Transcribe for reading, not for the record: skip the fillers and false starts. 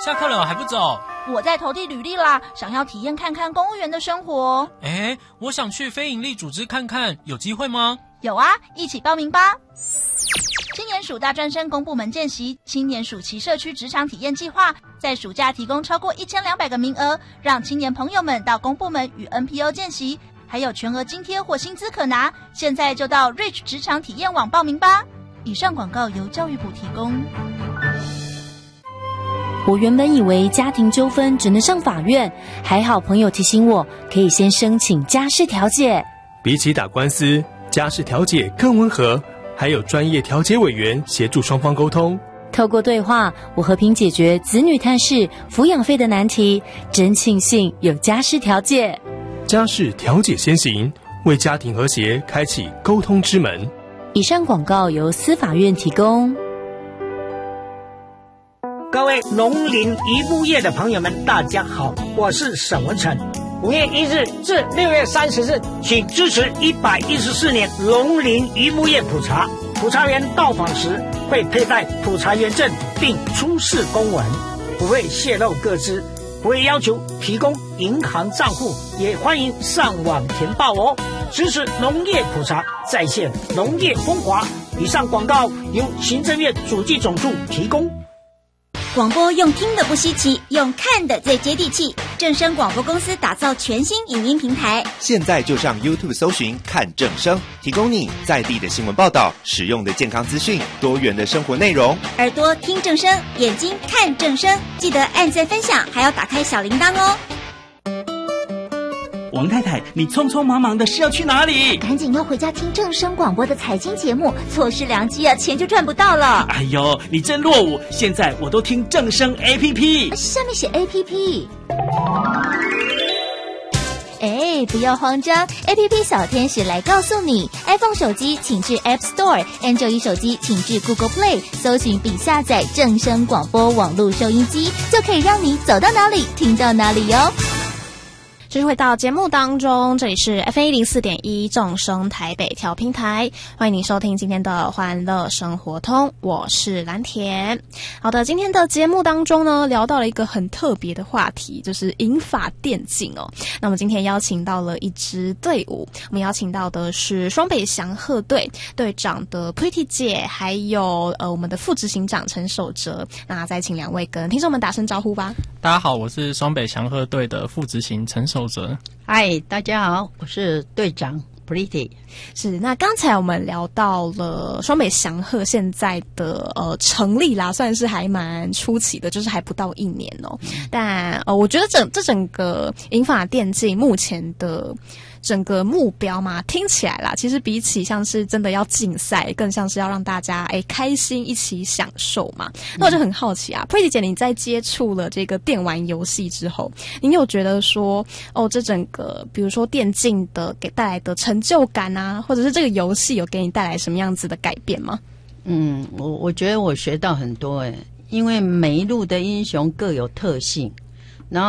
下课了还不走？ 我在投递履历啦，想要体验看看公务员的生活。 我想去非营利组织看看，有机会吗？ 有啊，一起报名吧。青年署大专生公部门见习青年暑期社区职场体验计划，在暑假提供超过1200个名额，让青年朋友们到公部门与 NPO 见习，还有全额津贴或薪资可拿。现在就到 Reach 职场体验网报名吧。以上广告由教育部提供。 我原本以为家庭纠纷只能上法院，还好朋友提醒我可以先申请家事调解。 比起打官司，家事调解更温和，还有专业调解委员协助双方沟通。 透过对话，我和平解决子女探视、抚养费的难题，真庆幸有家事调解。 家事调解先行，为家庭和谐开启沟通之门。 以上广告由司法院提供。 各位农林渔牧业的朋友们，大家好，我是沈文成。5月1日至6月30日，请支持114年农林渔牧业普查。普查员到访时会佩戴普查员证，并出示公文，不会泄露个资，不会要求提供银行账户，也欢迎上网填报哦。支持农业普查，再现农业风华。以上广告由行政院主计总处提供。 广播用听的不稀奇，用看的最接地气。正声广播公司打造全新影音平台， 现在就上 YouTube 搜寻看正声，提供你在地的新闻报道、实用的健康资讯、多元的生活内容。 耳朵听正声，眼睛看正声，记得按赞分享，还要打开小铃铛哦。 王太太，你匆匆忙忙的是要去哪里？ 赶紧要回家听正声广播的财经节目，错失良机啊，钱就赚不到了。 哎呦，你真落伍！现在我都听正声 APP， 下面写 APP。不要慌张 ，APP 小天使来告诉你 ，iPhone 手机请至 App Store，Android 手机请至 Google Play， 搜寻并下载正声广播网络收音机，就可以让你走到哪里听到哪里哟。 继续回到节目当中，这里是 FM104.1 正声台北调频台，欢迎您收听今天的欢乐生活通，我是蓝田。好的，今天的节目当中呢，聊到了一个很特别的话题，就是银发电竞哦。那么今天邀请到了一支队伍，我们邀请到的是双北祥鹤队队长的 Pretty 姐，还有我们的副执行长陈守哲。那再请两位跟听众们打声招呼吧。 大家好，我是双北祥鹤队的副执行陈守哲。 嗨，大家好，我是队长 Pretty。 是，那刚才我们聊到了双北祥鹤现在的成立啦，算是还蛮初期的，就是还不到1年哦。但我觉得整个银发电竞目前的整个目标嘛，听起来啦，其实比起像是真的要竞赛，更像是要让大家开心一起享受嘛。那我就很好奇啊 ，Pretty 姐，你在接触了这个电玩游戏之后，你有觉得说这整个比如说电竞的给带来的成就感啊，或者是这个游戏有给你带来什么样子的改变吗？ 我觉得我学到很多因为每一路的英雄各有特性，